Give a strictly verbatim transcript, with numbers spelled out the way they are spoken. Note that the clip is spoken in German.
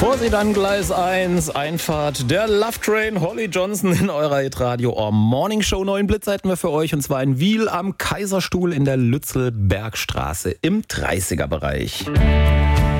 Bevor Sie dann Gleis eins, Einfahrt der Love Train, Holly Johnson in eurer Hitradio Or Morning Show. Neuen Blitz hätten wir für euch, und zwar in Wiel am Kaiserstuhl in der Lützelbergstraße im dreißiger Bereich.